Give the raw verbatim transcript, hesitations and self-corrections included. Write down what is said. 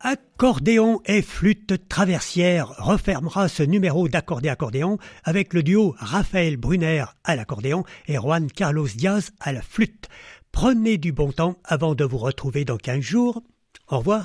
Accordéon et flûte traversière refermera ce numéro d'accordé-accordéon avec le duo Raphaël Brunner à l'accordéon et Juan Carlos Diaz à la flûte. Prenez du bon temps avant de vous retrouver dans quinze jours. Au revoir.